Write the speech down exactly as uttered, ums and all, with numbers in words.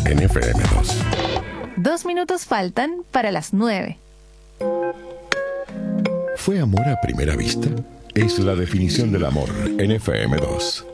en F M dos. Dos minutos faltan para las nueve. ¿Fue amor a primera vista? Es la definición del amor en F M dos.